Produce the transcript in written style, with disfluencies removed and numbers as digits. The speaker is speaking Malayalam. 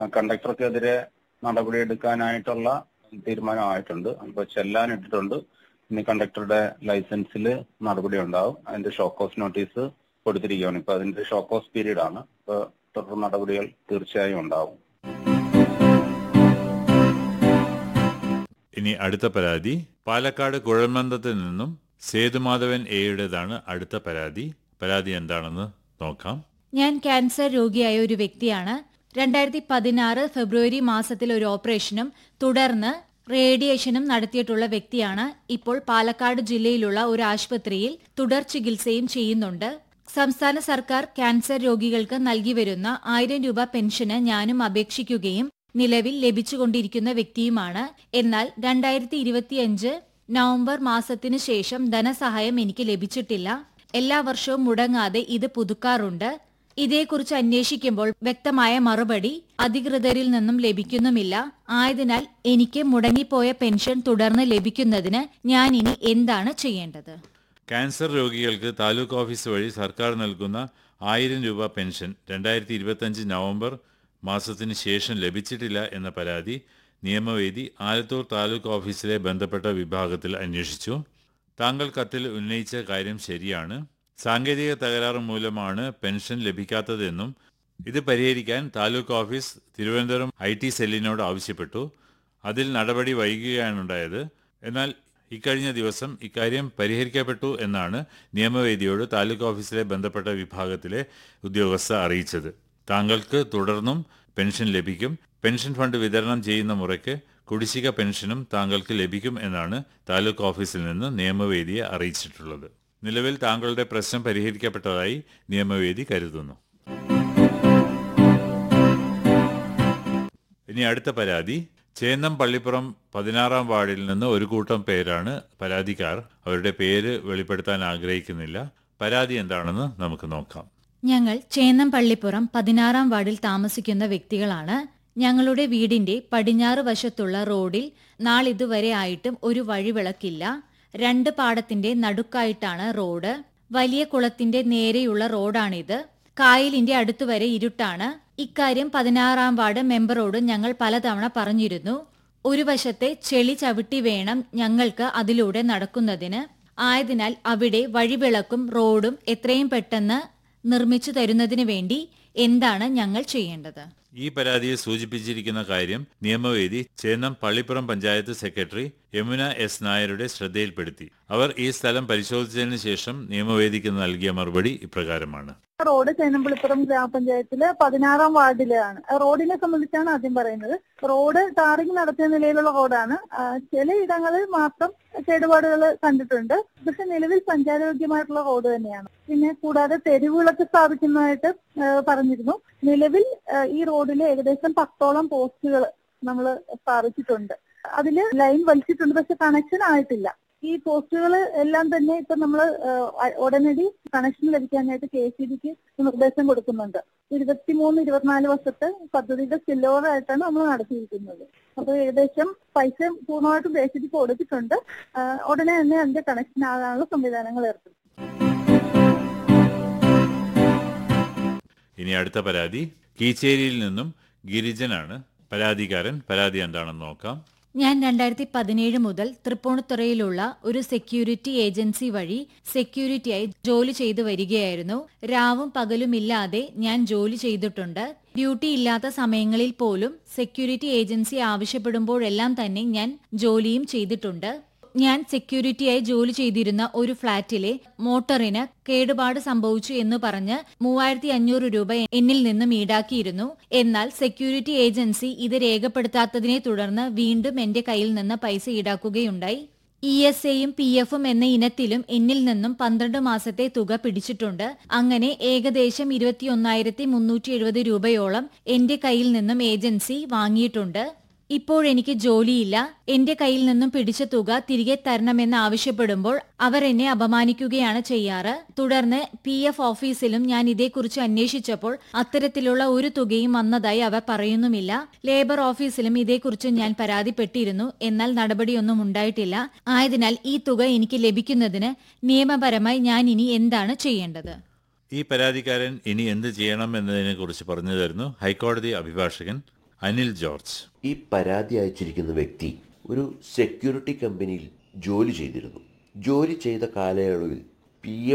കണ്ടക്ടർക്കെതിരെ നടപടിയെടുക്കാനായിട്ടുള്ള തീരുമാനമായിട്ടുണ്ട്. അപ്പോൾ ചെല്ലാനിട്ടിട്ടുണ്ട്. ഇനി കണ്ടക്ടറുടെ ലൈസൻസിൽ നടപടി ഉണ്ടാവും. അതിന്റെ ഷോ കോസ് നോട്ടീസ് കൊടുത്തിരിക്കുകയാണ്. ഇപ്പൊ അതിന്റെ ഷോ കോസ് പീരീഡ് ആണ്. ഇപ്പൊ തുടർ നടപടികൾ തീർച്ചയായും ഉണ്ടാവും. ഇനി അടുത്ത പരാതി പാലക്കാട് കുഴൽമന്ദത്തിൽ നിന്നും സേതുമാധവൻ എയുടേതാണ് അടുത്ത പരാതി. പരാതി എന്താണെന്ന് നോക്കാം. ഞാൻ ക്യാൻസർ രോഗിയായ ഒരു വ്യക്തിയാണ്. 2016 ഫെബ്രുവരി മാസത്തിൽ ഒരു ഓപ്പറേഷനും തുടർന്ന് റേഡിയേഷനും നടത്തിയിട്ടുള്ള വ്യക്തിയാണ്. ഇപ്പോൾ പാലക്കാട് ജില്ലയിലുള്ള ഒരു ആശുപത്രിയിൽ തുടർ ചികിത്സയും ചെയ്യുന്നുണ്ട്. സംസ്ഥാന സർക്കാർ ക്യാൻസർ രോഗികൾക്ക് നൽകി വരുന്ന 1000 രൂപ പെൻഷന് ഞാനും അപേക്ഷിക്കുകയും നിലവിൽ ലഭിച്ചുകൊണ്ടിരിക്കുന്ന വ്യക്തിയുമാണ്. എന്നാൽ 2025 നവംബർ മാസത്തിനു ശേഷം ധനസഹായം എനിക്ക് ലഭിച്ചിട്ടില്ല. എല്ലാ വർഷവും മുടങ്ങാതെ ഇത് പുതുക്കാറുണ്ട്. ഇതേക്കുറിച്ച് അന്വേഷിക്കുമ്പോൾ വ്യക്തമായ മറുപടി അധികൃതരിൽ നിന്നും ലഭിക്കുന്നുമില്ല. ആയതിനാൽ എനിക്ക് മുടങ്ങിപ്പോയ പെൻഷൻ തുടർന്ന് ലഭിക്കുന്നതിന് ഞാൻ ഇനി എന്താണ് ചെയ്യേണ്ടത്? ക്യാൻസർ രോഗികൾക്ക് താലൂക്ക് ഓഫീസ് വഴി സർക്കാർ നൽകുന്ന 1000 രൂപ പെൻഷൻ 2025 നവംബർ മാസത്തിന് ശേഷം ലഭിച്ചിട്ടില്ല എന്ന പരാതി നിയമവേദി ആലത്തൂർ താലൂക്ക് ഓഫീസിലെ ബന്ധപ്പെട്ട വിഭാഗത്തിൽ അന്വേഷിച്ചു. താങ്കൾ കത്തിൽ ഉന്നയിച്ച കാര്യം ശരിയാണ്. സാങ്കേതിക തകരാറ് മൂലമാണ് പെൻഷൻ ലഭിക്കാത്തതെന്നും ഇത് പരിഹരിക്കാൻ താലൂക്ക് ഓഫീസ് തിരുവനന്തപുരം IT സെല്ലിനോട് ആവശ്യപ്പെട്ടു. അതിൽ നടപടി വൈകുകയാണുണ്ടായത്. എന്നാൽ ഇക്കഴിഞ്ഞ ദിവസം ഇക്കാര്യം പരിഹരിക്കപ്പെട്ടു എന്നാണ് നിയമവേദിയോട് താലൂക്ക് ഓഫീസിലെ ബന്ധപ്പെട്ട വിഭാഗത്തിലെ ഉദ്യോഗസ്ഥ അറിയിച്ചത്. താങ്കൾക്ക് തുടർന്നും പെൻഷൻ ലഭിക്കും. പെൻഷൻ ഫണ്ട് വിതരണം ചെയ്യുന്ന മുറയ്ക്ക് കുടിശ്ശിക പെൻഷനും താങ്കൾക്ക് ലഭിക്കും എന്നാണ് താലൂക്ക് ഓഫീസിൽ നിന്ന് നിയമവേദിയെ അറിയിച്ചിട്ടുള്ളത്. നിലവിൽ താങ്കളുടെ പ്രശ്നം പരിഹരിക്കപ്പെട്ടതായി നിയമവേദി കരുതുന്നു. ഇനി അടുത്ത പരാതി ചേന്നം പള്ളിപ്പുറം 16-ാം വാർഡിൽ നിന്ന് ഒരു കൂട്ടം പേരാണ് പരാതിക്കാർ. അവരുടെ പേര് വെളിപ്പെടുത്താൻ ആഗ്രഹിക്കുന്നില്ല. പരാതി എന്താണെന്ന് നമുക്ക് നോക്കാം. ഞങ്ങൾ ചേന്നം പള്ളിപ്പുറം 16-ാം വാർഡിൽ താമസിക്കുന്ന വ്യക്തികളാണ്. ഞങ്ങളുടെ വീടിന്റെ പടിഞ്ഞാറ് വശത്തുള്ള റോഡിൽ നാളിതുവരെ ആയിട്ടും ഒരു വഴിവിളക്കില്ല. 2 പാടത്തിന്റെ നടുക്കായിട്ടാണ് റോഡ്. വലിയ കുളത്തിന്റെ നേരെയുള്ള റോഡാണിത്. കായലിന്റെ അടുത്തുവരെ ഇരുട്ടാണ്. ഇക്കാര്യം 16-ാം വാർഡ് മെമ്പറോട് ഞങ്ങൾ പലതവണ പറഞ്ഞിരുന്നു. ഒരു വശത്തെ ചെളി ചവിട്ടി വേണം ഞങ്ങൾക്ക് അതിലൂടെ നടക്കുന്നതിന്. ആയതിനാൽ അവിടെ വഴിവിളക്കും റോഡും എത്രയും പെട്ടെന്ന് നിർമ്മിച്ചു തരുന്നതിന് വേണ്ടി എന്താണ് ഞങ്ങൾ ചെയ്യേണ്ടത്? ഈ പരാതിയിൽ സൂചിപ്പിച്ചിരിക്കുന്ന കാര്യം നിയമവേദി ചേന്നം പള്ളിപ്പുറം പഞ്ചായത്ത് സെക്രട്ടറി യമുന S. നായരുടെ ശ്രദ്ധയിൽപ്പെടുത്തി. അവർ ഈ സ്ഥലം പരിശോധിച്ചതിന് ശേഷം നിയമവേദിക്ക് നൽകിയ മറുപടി ഇപ്രകാരമാണ്. റോഡ് ചേന്നമ്പള്ളിപ്പുറം ഗ്രാമപഞ്ചായത്തില് 16-ാം വാർഡിലാണ്. റോഡിനെ സംബന്ധിച്ചാണ് ആദ്യം പറയുന്നത്. റോഡ് ടാറിംഗ് നടത്തിയ നിലയിലുള്ള റോഡാണ്. ചിലയിടങ്ങളിൽ മാത്രം കേടുപാടുകൾ കണ്ടിട്ടുണ്ട്. പക്ഷെ നിലവിൽ സഞ്ചാരയോഗ്യമായിട്ടുള്ള റോഡ് തന്നെയാണ്. പിന്നെ കൂടാതെ തെരുവുകളൊക്കെ സ്ഥാപിക്കുന്നതായിട്ട് പറഞ്ഞിരുന്നു. നിലവിൽ ഈ റോഡിൽ ഏകദേശം 10ഓളം പോസ്റ്റുകൾ നമ്മൾ സ്ഥാപിച്ചിട്ടുണ്ട്. അതില് ലൈൻ വലിച്ചിട്ടുണ്ട്, പക്ഷെ കണക്ഷൻ ആയിട്ടില്ല. ഈ പോസ്റ്റുകൾ എല്ലാം തന്നെ ഇപ്പൊ നമ്മൾ ഉടനടി കണക്ഷൻ ലഭിക്കാനായിട്ട് KCBക്ക് നിർദ്ദേശം കൊടുക്കുന്നുണ്ട്. 23-24 വർഷത്തെ പദ്ധതിയുടെ സ്പിൽ ഓവർ ആയിട്ടാണ് നമ്മൾ നടത്തിയിരിക്കുന്നത്. അപ്പൊ ഏകദേശം പൈസ പൂർണ്ണമായിട്ടും KCBക്ക് കൊടുത്തിട്ടുണ്ട്. ഉടനെ തന്നെ അതിന്റെ കണക്ഷൻ ആകാനുള്ള സംവിധാനങ്ങൾ ഏർപ്പെടുത്തും. ഇനി അടുത്ത പരാതി കീച്ചേരിയിൽ നിന്നും ഗിരിജനാണ് പരാതിക്കാരൻ. പരാതി എന്താണെന്ന് നോക്കാം. ഞാൻ 2017 മുതൽ തൃപ്പൂണിത്തുറയിലുള്ള ഒരു സെക്യൂരിറ്റി ഏജൻസി വഴി സെക്യൂരിറ്റിയായി ജോലി ചെയ്തു വരികയായിരുന്നു. രാവും പകലുമില്ലാതെ ഞാൻ ജോലി ചെയ്തിട്ടുണ്ട്. ഡ്യൂട്ടി ഇല്ലാത്ത സമയങ്ങളിൽ പോലും സെക്യൂരിറ്റി ഏജൻസി ആവശ്യപ്പെടുമ്പോഴെല്ലാം തന്നെ ഞാൻ ജോലിയും ചെയ്തിട്ടുണ്ട്. ഞാൻ സെക്യൂരിറ്റിയായി ജോലി ചെയ്തിരുന്ന ഒരു ഫ്ളാറ്റിലെ മോട്ടറിന് കേടുപാട് സംഭവിച്ചു എന്ന് പറഞ്ഞ് 3500 രൂപ എന്നിൽ നിന്നും ഈടാക്കിയിരുന്നു. എന്നാൽ സെക്യൂരിറ്റി ഏജൻസി ഇത് രേഖപ്പെടുത്താത്തതിനെ തുടർന്ന് വീണ്ടും എന്റെ കയ്യിൽ നിന്ന് പൈസ ഈടാക്കുകയുണ്ടായി. ESAയും PFും എന്ന ഇനത്തിലും എന്നിൽ നിന്നും 12 മാസത്തെ തുക പിടിച്ചിട്ടുണ്ട്. അങ്ങനെ ഏകദേശം 21,370 രൂപയോളം എന്റെ കയ്യിൽ നിന്നും ഏജൻസി വാങ്ങിയിട്ടുണ്ട്. ഇപ്പോഴെനിക്ക് ജോലിയില്ല. എന്റെ കയ്യിൽ നിന്നും പിടിച്ച തുക തിരികെ തരണമെന്ന് ആവശ്യപ്പെടുമ്പോൾ അവർ എന്നെ അപമാനിക്കുകയാണ് ചെയ്യാറ്. തുടർന്ന് PF ഓഫീസിലും ഞാൻ ഇതേക്കുറിച്ച് അന്വേഷിച്ചപ്പോൾ അത്തരത്തിലുള്ള ഒരു തുകയും വന്നതായി അവർ പറയുന്നുമില്ല. ലേബർ ഓഫീസിലും ഇതേക്കുറിച്ച് ഞാൻ പരാതിപ്പെട്ടിരുന്നു. എന്നാൽ നടപടിയൊന്നും ഉണ്ടായിട്ടില്ല. ആയതിനാൽ ഈ തുക എനിക്ക് ലഭിക്കുന്നതിന് നിയമപരമായി ഞാൻ ഇനി എന്താണ് ചെയ്യേണ്ടത്? ഈ പരാതിക്കാരൻ ഇനി എന്ത് ചെയ്യണം എന്നതിനെ കുറിച്ച് പറഞ്ഞു തരുന്നു ഹൈക്കോടതി അഭിഭാഷകൻ അനിൽ ജോർജ്. ഈ പരാതി അയച്ചിരിക്കുന്ന വ്യക്തി ഒരു സെക്യൂരിറ്റി കമ്പനിയിൽ ജോലി ചെയ്തിരുന്നു. ജോലി ചെയ്ത കാലയളവിൽ PF